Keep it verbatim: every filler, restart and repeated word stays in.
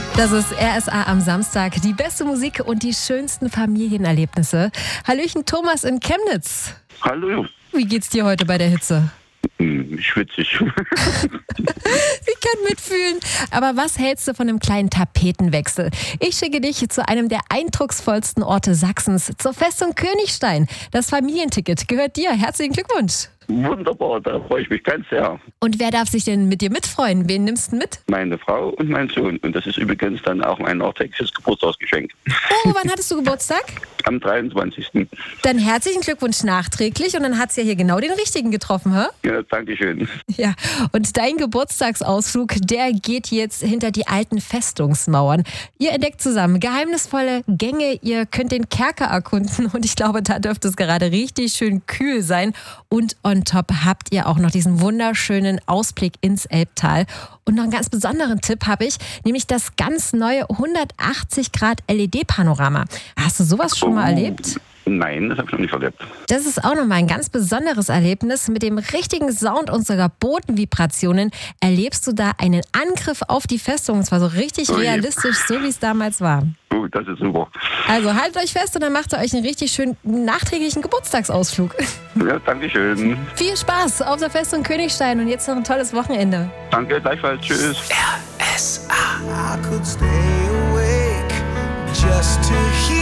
Das ist R S A am Samstag. Die beste Musik und die schönsten Familienerlebnisse. Hallöchen Thomas in Chemnitz. Hallo. Wie geht's dir heute bei der Hitze? Hm, schwitzig. Sie können mitfühlen. Aber was hältst du von einem kleinen Tapetenwechsel? Ich schicke dich zu einem der eindrucksvollsten Orte Sachsens, zur Festung Königstein. Das Familienticket gehört dir. Herzlichen Glückwunsch. Wunderbar, da freue ich mich ganz sehr. Und wer darf sich denn mit dir mitfreuen? Wen nimmst du mit? Meine Frau und mein Sohn. Und das ist übrigens dann auch mein nachträgliches Geburtstagsgeschenk. Oh, wann hattest du Geburtstag? Am dreiundzwanzigsten Dann herzlichen Glückwunsch nachträglich. Und dann hat es ja hier genau den richtigen getroffen, hä? Ja, danke schön. Ja, und dein Geburtstagsausflug, der geht jetzt hinter die alten Festungsmauern. Ihr entdeckt zusammen geheimnisvolle Gänge, ihr könnt den Kerker erkunden und ich glaube, da dürfte es gerade richtig schön kühl sein. Und on top habt ihr auch noch diesen wunderschönen Ausblick ins Elbtal. Und noch einen ganz besonderen Tipp habe ich, nämlich das ganz neue hundertachtzig Grad L E D-Panorama. Hast du sowas schon mal erlebt? Nein, das habe ich noch nicht erlebt. Das ist auch nochmal ein ganz besonderes Erlebnis. Mit dem richtigen Sound und sogar Bodenvibrationen erlebst du da einen Angriff auf die Festung. Und zwar so richtig Ui. realistisch, so wie es damals war. Oh, das ist super. Also haltet euch fest und dann macht ihr euch einen richtig schönen nachträglichen Geburtstagsausflug. Ja, danke schön. Viel Spaß auf der Festung Königstein und jetzt noch ein tolles Wochenende. Danke, gleichfalls. Tschüss. R S A. I could stay awake just to hear